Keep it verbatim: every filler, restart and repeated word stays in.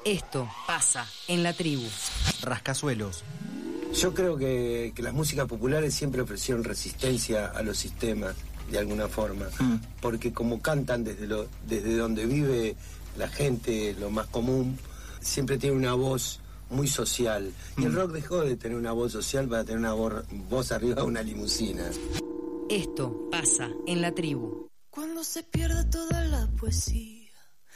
Esto pasa en la tribu. Rascacielos. Yo creo que, que las músicas populares siempre ofrecieron resistencia a los sistemas, de alguna forma, mm. porque como cantan desde, lo, desde donde vive la gente, lo más común, siempre tiene una voz muy social. Mm. Y el rock dejó de tener una voz social para tener una voz, voz arriba de una limusina. Esto pasa en la tribu. Cuando se pierde toda la poesía,